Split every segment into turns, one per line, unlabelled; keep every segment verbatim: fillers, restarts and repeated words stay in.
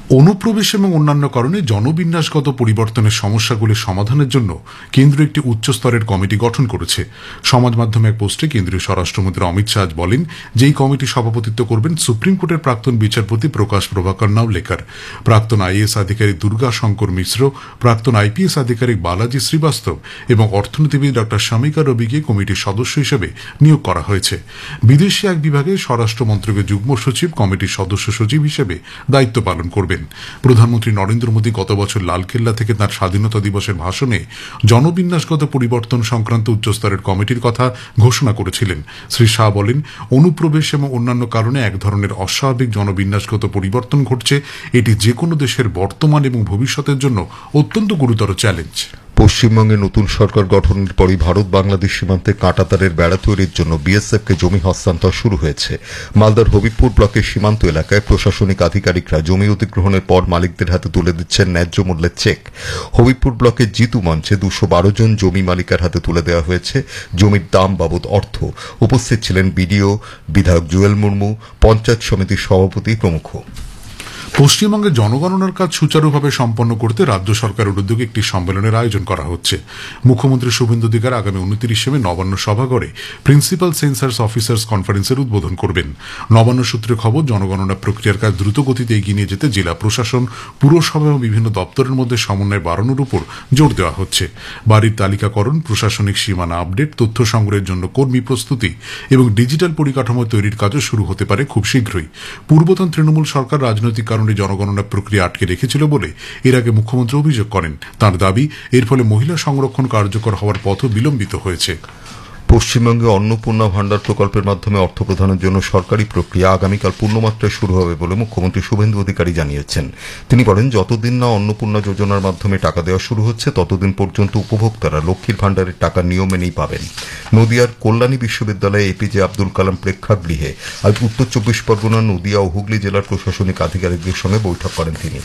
অনুপ্রবেশ এবং অন্যান্য কারণে জনবিন্যাসগত পরিবর্তনের সমস্যাগুলির সমাধানের জন্য কেন্দ্র একটি উচ্চস্তরের কমিটি গঠন করেছে। সমাজ মাধ্যমে এক পোস্টে কেন্দ্রীয় স্বরাষ্ট্রমন্ত্রী অমিত শাহ বলেন যে এই কমিটি সভাপতিত্ব করবেন সুপ্রিম কোর্টের প্রাক্তন বিচারপতি প্রকাশ প্রভাকর নাওলেকর, প্রাক্তন আইএএস আধিকারিক দুর্গা শঙ্কর মিশ্র, প্রাক্তন আইপিএস আধিকারিক বালাজি শ্রীবাস্তব এবং অর্থনীতিবিদ ড শামিকা রবিকে কমিটির সদস্য হিসেবে নিয়োগ করা হয়েছে। বিদেশি এক বিভাগে স্বরাষ্ট্র মন্ত্রকের যুগ্ম সচিব কমিটির সদস্য সচিব হিসেবে দায়িত্ব পালন করবেন। প্রধানমন্ত্রী নরেন্দ্র মোদী গত বছর লালকেল্লা থেকে তাঁর স্বাধীনতা দিবসের ভাষণে জনবিন্যাসগত পরিবর্তন সংক্রান্ত উচ্চস্তরের কমিটির কথা ঘোষণা করেছিলেন। শ্রী শাহ বলেন, অনুপ্রবেশ এবং অন্যান্য কারণে এক ধরনের অস্বাভাবিক জনবিন্যাসগত পরিবর্তন ঘটছে। এটি যে কোনো দেশের বর্তমান এবং ভবিষ্যতের জন্য অত্যন্ত গুরুতর চ্যালেঞ্জ।
পশ্চিমবঙ্গে নতুন সরকার গঠনের পরই ভারত বাংলাদেশ সীমান্তে কাঁটাতারের বেড়া তৈরির জন্য বিএসএফকে জমি হস্তান্তর শুরু হয়েছে। মালদার হবিবপুর ব্লকের সীমান্ত এলাকায় প্রশাসনিক আধিকারিকরা জমি অধিগ্রহণের পর মালিকদের হাতে তুলে দিচ্ছেন ন্যায্য মূল্যের চেক। হবিবপুর ব্লকের জিতু মঞ্চে দুশো বারো জন জমি মালিকের হাতে তুলে দেওয়া হয়েছে জমির দাম বাবদ অর্থ। উপস্থিত ছিলেন বিডিও, বিধায়ক জুয়েল মুর্মু, পঞ্চায়েত সমিতির সভাপতি প্রমুখ।
পশ্চিমবঙ্গে জনগণনার কাজ সুচারুভাবে সম্পন্ন করতে রাজ্য সরকারের উদ্যোগে একটি সম্মেলনের আয়োজন করা হচ্ছে। মুখ্যমন্ত্রী শুভেন্দু অধিকারী আগামী উনত্রিশে মে নবান্ন সভাঘরে প্রিন্সিপাল সেন্সাস অফিসার্স কনফারেন্সের উদ্বোধন করবেন। নবান্ন সূত্রে খবর, জনগণনা প্রক্রিয়ার কাজ দ্রুত গতিতে এগিয়ে নিয়ে যেতে জেলা প্রশাসন, পুরসভা এবং বিভিন্ন দপ্তরের মধ্যে সমন্বয় বাড়ানোর উপর জোর দেওয়া হচ্ছে। বাড়ির তালিকাকরণ, প্রশাসনিক সীমানা আপডেট, তথ্য সংগ্রহের জন্য কর্মী প্রস্তুতি এবং ডিজিটাল পরিকাঠামো তৈরির কাজও শুরু হতে পারে খুব শীঘ্রই। পূর্বতন তৃণমূল সরকার রাজনৈতিক কারণে জনগণনা প্রক্রিয়া আটকে রেখেছিল বলে এর আগে মুখ্যমন্ত্রী অভিযোগ করেন। তাঁর দাবি, এর ফলে মহিলা সংরক্ষণ কার্যকর হওয়ার পথও বিলম্বিত হয়েছে।
পশ্চিমবঙ্গে অন্নপূর্ণা ভাণ্ডার প্রকল্পের মাধ্যমে অর্থ প্রদানের জন্য সরকারি প্রক্রিয়া আগামীকাল পূর্ণমাত্রায় শুরু হবে বলে মুখ্যমন্ত্রী শুভেন্দু অধিকারী জানিয়েছেন। তিনি বলেন, যতদিন না অন্নপূর্ণা যোজনার মাধ্যমে টাকা দেওয়া শুরু হচ্ছে ততদিন পর্যন্ত উপভোক্তারা লক্ষ্মীর ভাণ্ডারের টাকা নিয়ম মেনেই পাবেন। নদিয়ার কল্যাণী বিশ্ববিদ্যালয়ে এপিজে আব্দুল কালাম প্রেক্ষাগৃহে আজ উত্তর চব্বিশ পরগনা, নদিয়া ও হুগলি জেলার প্রশাসনিক আধিকারিকদের সঙ্গে বৈঠক করেন তিনি।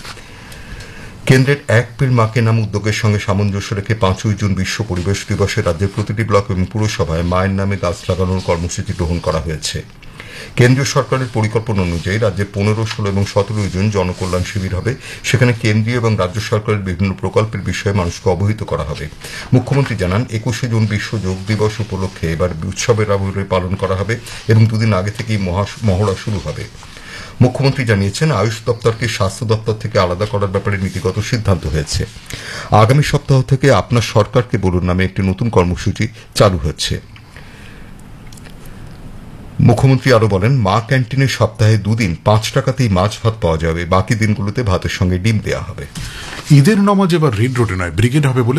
কেন্দ্রের এক পেড় মাকে নাম উদ্যোগের সঙ্গে সামঞ্জস্য রেখে পাঁচই জুন বিশ্ব পরিবেশ দিবসে রাজ্যের প্রতিটি ব্লক এবং পুরসভায় মায়ের নামে গাছ লাগানোর কর্মসূচি গ্রহণ করা হয়েছে। কেন্দ্রীয় সরকারের পরিকল্পনা অনুযায়ী রাজ্যে পনেরো, ষোলো এবং সতেরোই জুন জনকল্যাণ শিবির হবে। সেখানে কেন্দ্রীয় এবং রাজ্য সরকারের বিভিন্ন প্রকল্পের বিষয়ে মানুষকে অবহিত করা হবে। মুখ্যমন্ত্রী জানান, একুশে জুন বিশ্ব যোগ দিবস উপলক্ষে এবার উৎসবের আবহে পালন করা হবে এবং দুদিন আগে থেকেই মহড়া শুরু হবে। মুখ্যমন্ত্রী জানিয়েছেন, আয়ুষ দপ্তরকে স্বাস্থ্য দপ্তর থেকে আলাদা করার ব্যাপারে নীতিগত সিদ্ধান্ত হয়েছে। আগামী সপ্তাহ থেকে আপনার সরকারকে বলুন নামে একটি নতুন কর্মসূচি চালু হচ্ছে। মুখ্যমন্ত্রী আরো বলেন, মা ক্যান্টিনে সপ্তাহে দুদিন পাঁচ টাকাতেই মাছ ভাত পাওয়া যাবে, বাকি দিনগুলোতে ভাতের সঙ্গে ডিম দেওয়া হবে।
ঈদের নামাজ এবার রেড রোডে নয়, ব্রিগেড হবে বলে